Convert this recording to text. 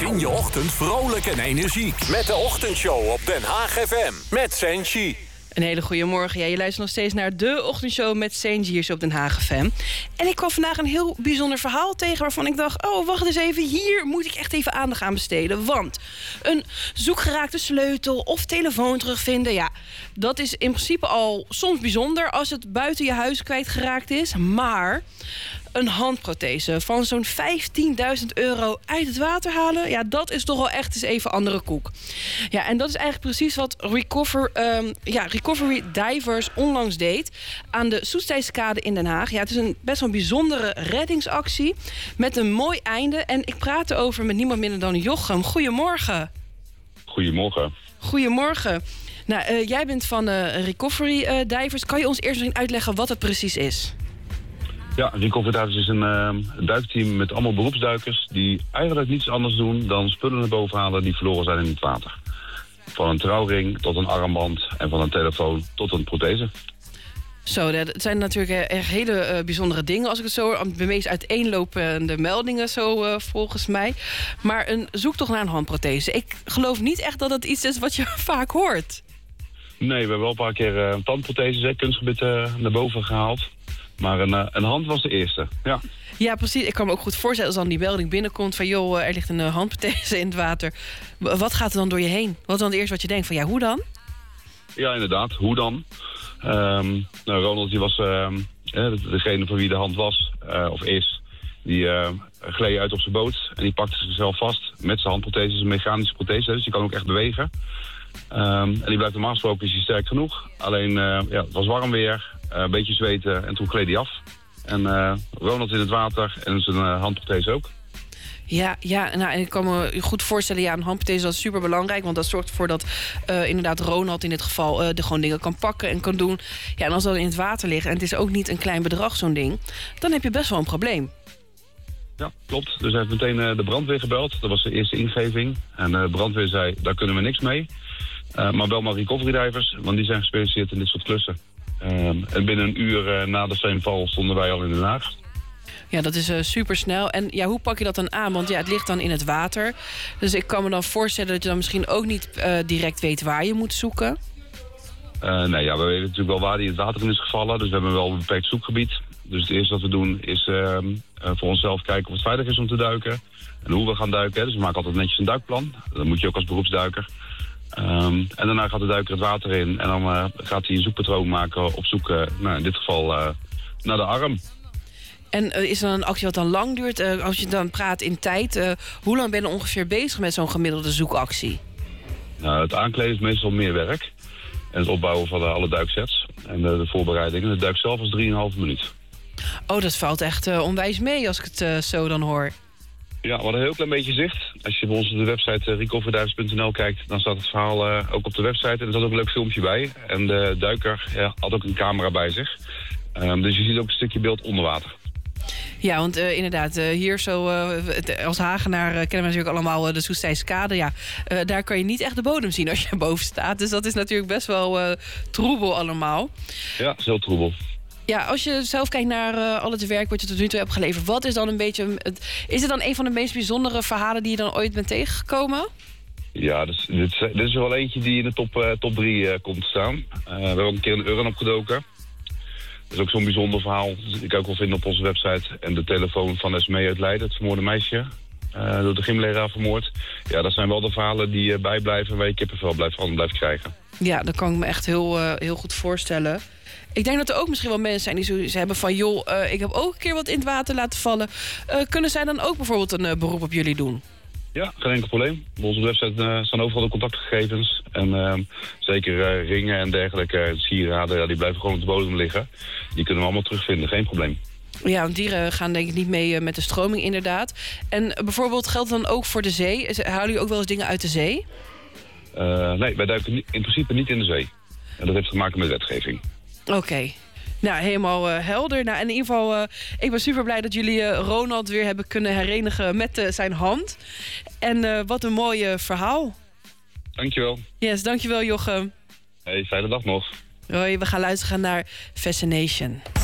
Begin je ochtend vrolijk en energiek. Met de ochtendshow op Den Haag FM. Met Senshi. Een hele goede morgen. Ja, je luistert nog steeds naar de ochtendshow met Senshi hier op Den Haag FM. En ik kwam vandaag een heel bijzonder verhaal tegen waarvan ik dacht, oh, wacht eens even, hier moet ik echt even aandacht aan besteden. Want een zoekgeraakte sleutel of telefoon terugvinden, ja, dat is in principe al soms bijzonder als het buiten je huis kwijtgeraakt is. Maar een handprothese van zo'n €15.000 uit het water halen, ja, dat is toch wel echt eens even andere koek. Ja, en dat is eigenlijk precies wat Recovery Divers onlangs deed aan de Soestdijkskade in Den Haag. Ja, het is een best wel bijzondere reddingsactie met een mooi einde. En ik praat erover met niemand minder dan Jochem. Goedemorgen. Goedemorgen. Goedemorgen. Nou, jij bent van Recovery Divers. Kan je ons eerst nog uitleggen wat het precies is? Ja, Recovery Divers is een duikteam met allemaal beroepsduikers die eigenlijk niets anders doen dan spullen naar boven halen die verloren zijn in het water. Van een trouwring tot een armband en van een telefoon tot een prothese. Zo, dat zijn natuurlijk echt hele bijzondere dingen als ik het zo hoor. De meest uiteenlopende meldingen zo volgens mij. Maar een zoektocht naar een handprothese. Ik geloof niet echt dat het iets is wat je vaak hoort. Nee, we hebben wel een paar keer tandprotheses, kunstgebied naar boven gehaald. Maar een hand was de eerste, ja. Ja, precies. Ik kan me ook goed voorstellen als dan die melding binnenkomt van, joh, er ligt een handprothese in het water. Wat gaat er dan door je heen? Wat is dan het eerste wat je denkt van, ja, hoe dan? Ja, inderdaad. Hoe dan? Ronald, die was degene van wie de hand was, of is, die gleed uit op zijn boot en die pakte zichzelf vast met zijn handprothese, een mechanische prothese, dus die kan ook echt bewegen. En die blijft normaal gesproken is hij sterk genoeg. Alleen, het was warm weer, een beetje zweten en toen gleed hij af. En Ronald in het water en zijn handprothese ook. Ja, nou, en ik kan me goed voorstellen, ja, een handprothese is super belangrijk, want dat zorgt ervoor dat inderdaad Ronald in dit geval de gewoon dingen kan pakken en kan doen. Ja, en als dat in het water ligt en het is ook niet een klein bedrag, zo'n ding, dan heb je best wel een probleem. Ja, klopt. Dus hij heeft meteen de brandweer gebeld. Dat was de eerste ingeving. En de brandweer zei, daar kunnen we niks mee. Maar bel maar Recovery Divers, want die zijn gespecialiseerd in dit soort klussen. En binnen een uur na de seinval stonden wij al in Den Haag. Ja, dat is super snel. En ja, hoe pak je dat dan aan? Want ja, het ligt dan in het water. Dus ik kan me dan voorstellen dat je dan misschien ook niet direct weet waar je moet zoeken. Nee, ja, we weten natuurlijk wel waar die in het water in is gevallen. Dus we hebben wel een beperkt zoekgebied. Dus het eerste wat we doen is voor onszelf kijken of het veilig is om te duiken. En hoe we gaan duiken. Dus we maken altijd netjes een duikplan. Dat moet je ook als beroepsduiker. En daarna gaat de duiker het water in. En dan gaat hij een zoekpatroon maken op zoek, in dit geval, naar de arm. En is er dan een actie wat dan lang duurt? Als je dan praat in tijd, hoe lang ben je ongeveer bezig met zo'n gemiddelde zoekactie? Nou, het aankleden is meestal meer werk. En het opbouwen van alle duiksets. En de voorbereidingen. De duik zelf is 3,5 minuut. Oh, dat valt echt onwijs mee als ik het zo dan hoor. Ja, we hadden een heel klein beetje zicht. Als je bij ons op de website recoverydivers.nl kijkt, dan staat het verhaal ook op de website. En er zat ook een leuk filmpje bij. En de duiker had ook een camera bij zich. Dus je ziet ook een stukje beeld onder water. Ja, want inderdaad, hier zo als Hagenaar kennen we natuurlijk allemaal de Soestdijkskade. Ja, daar kan je niet echt de bodem zien als je boven staat. Dus dat is natuurlijk best wel troebel allemaal. Ja, het is heel troebel. Ja, als je zelf kijkt naar al het werk wat je tot nu toe hebt geleverd, wat is dan een beetje is het dan een van de meest bijzondere verhalen die je dan ooit bent tegengekomen? Ja, dit is wel eentje die in de top 3 komt te staan. We hebben ook een keer een urn opgedoken. Dat is ook zo'n bijzonder verhaal. Die kan ik wel vinden op onze website. En de telefoon van Esmee uit Leiden, het vermoorde meisje. Door de gymleraar vermoord. Ja, dat zijn wel de verhalen die bijblijven, waar je kippenvel blijft krijgen. Ja, dat kan ik me echt heel goed voorstellen. Ik denk dat er ook misschien wel mensen zijn die zoiets hebben van, joh, ik heb ook een keer wat in het water laten vallen. Kunnen zij dan ook bijvoorbeeld een beroep op jullie doen? Ja, geen enkel probleem. Op onze website staan overal de contactgegevens. En zeker ringen en dergelijke sieraden, die blijven gewoon op de bodem liggen. Die kunnen we allemaal terugvinden, geen probleem. Ja, want dieren gaan denk ik niet mee met de stroming inderdaad. En bijvoorbeeld geldt dan ook voor de zee? Halen jullie ook wel eens dingen uit de zee? Nee, wij duiken in principe niet in de zee. En dat heeft te maken met wetgeving. Oké. Nou, helemaal helder. Nou, in ieder geval, ik ben super blij dat jullie Ronald weer hebben kunnen herenigen met zijn hand. En wat een mooi verhaal. Dankjewel. Yes, dankjewel Jochem. Hey, fijne dag nog. Hoi, we gaan luisteren naar Fascination.